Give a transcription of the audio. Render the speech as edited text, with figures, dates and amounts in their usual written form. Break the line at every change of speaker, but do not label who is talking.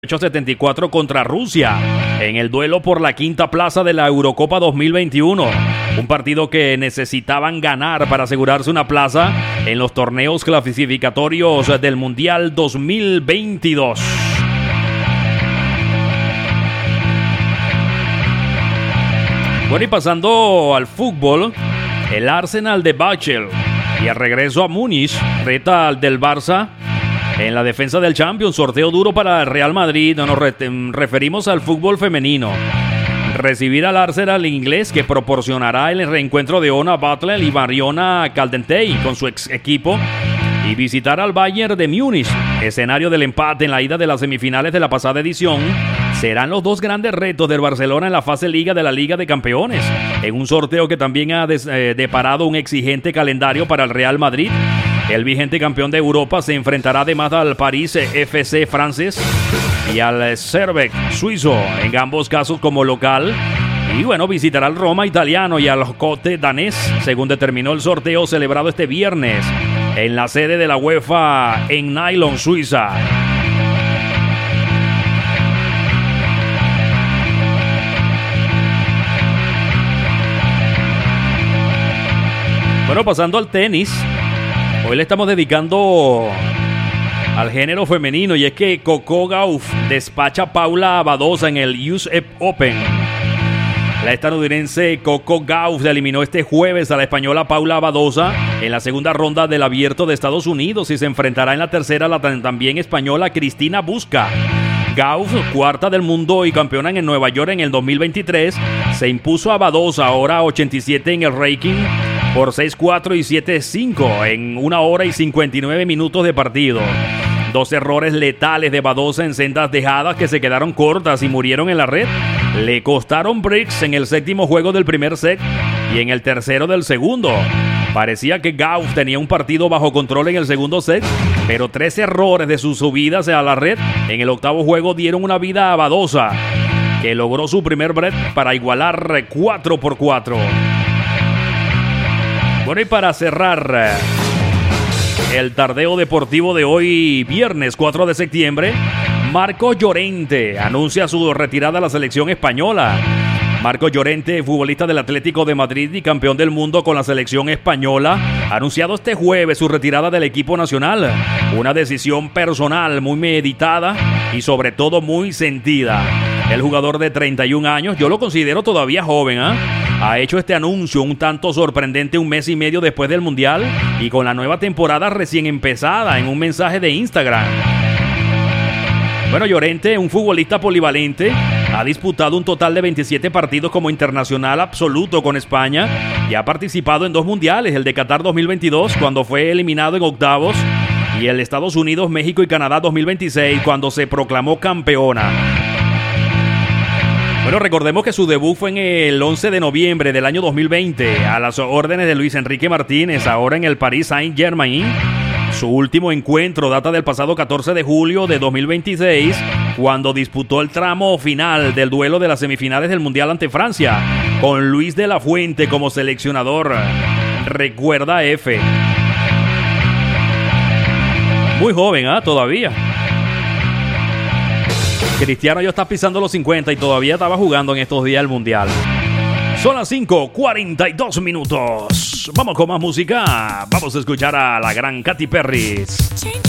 74 contra Rusia en el duelo por la quinta plaza de la Eurocopa 2021. Un partido que necesitaban ganar para asegurarse una plaza en los torneos clasificatorios del Mundial 2022. Bueno, y pasando al fútbol, el Arsenal de Bachel y el regreso a Múnich reta al del Barça en la defensa del Champions. Sorteo duro para el Real Madrid. Nos referimos al fútbol femenino. Recibir al Arsenal inglés, que proporcionará el reencuentro de Ona Butler y Mariona Caldentey con su ex equipo, y visitar al Bayern de Múnich, escenario del empate en la ida de las semifinales de la pasada edición. Serán los dos grandes retos del Barcelona en la fase Liga de la Liga de Campeones, en un sorteo que también ha deparado un exigente calendario para el Real Madrid. El vigente campeón de Europa se enfrentará además al París FC francés y al Servette suizo, en ambos casos como local. Y bueno, visitará al Roma italiano y al Cote danés, según determinó el sorteo celebrado este viernes en la sede de la UEFA en Nyon, Suiza. Bueno, pasando al tenis, hoy le estamos dedicando al género femenino, y es que Coco Gauff despacha a Paula Badosa en el US Open. La estadounidense Coco Gauff eliminó este jueves a la española Paula Badosa en la segunda ronda del Abierto de Estados Unidos y se enfrentará en la tercera a la también española Cristina Busca. Gauff, cuarta del mundo y campeona en Nueva York en el 2023, se impuso a Badosa, ahora 87 en el ranking, por 6-4 y 7-5 en 1 hora y 59 minutos de partido. Dos errores letales de Badosa en sendas dejadas que se quedaron cortas y murieron en la red le costaron breaks en el séptimo juego del primer set y en el tercero del segundo. Parecía que Gauff tenía un partido bajo control en el segundo set, pero 3 errores de sus subidas a la red en el octavo juego dieron una vida a Badosa, que logró su primer break para igualar 4-4. Bueno, y para cerrar el tardeo deportivo de hoy, viernes 4 de septiembre, Marco Llorente anuncia su retirada a la selección española. Marco Llorente, futbolista del Atlético de Madrid y campeón del mundo con la selección española, ha anunciado este jueves su retirada del equipo nacional. Una decisión personal muy meditada y sobre todo muy sentida. El jugador de 31 años, yo lo considero todavía joven, ha hecho este anuncio un tanto sorprendente un mes y medio después del Mundial y con la nueva temporada recién empezada, en un mensaje de Instagram. Bueno, Llorente, un futbolista polivalente, ha disputado un total de 27 partidos como internacional absoluto con España y ha participado en 2 mundiales, el de Qatar 2022, cuando fue eliminado en octavos, y el de Estados Unidos, México y Canadá 2026, cuando se proclamó campeona. Bueno, recordemos que su debut fue en el 11 de noviembre del año 2020, a las órdenes de Luis Enrique Martínez, ahora en el Paris Saint-Germain. Su último encuentro data del pasado 14 de julio de 2026, cuando disputó el tramo final del duelo de las semifinales del Mundial ante Francia, con Luis de la Fuente como seleccionador. Recuerda F. Muy joven, todavía. Cristiano ya está pisando los 50 y todavía estaba jugando en estos días el Mundial. Son las 5:42 minutos. Vamos con más música. Vamos a escuchar a la gran Katy Perry.